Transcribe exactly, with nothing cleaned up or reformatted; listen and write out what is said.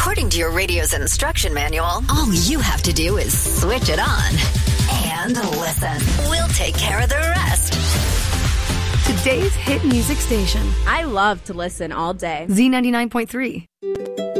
According to your radio's instruction manual, all you have to do is switch it on and listen. We'll take care of the rest. Today's hit music station. I love to listen all day. Z ninety-nine point three.